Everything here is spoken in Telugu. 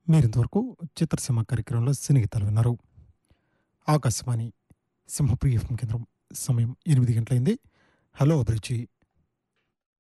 మీరింతవరకు చిత్రసీమ కార్యక్రమంలో సినీ గీతాలు విన్నారు. ఆకాశవాణి సింహప్రియ ఎఫ్ఎం కేంద్రం. సమయం 8 గంటలైంది. హలో అభిరుచి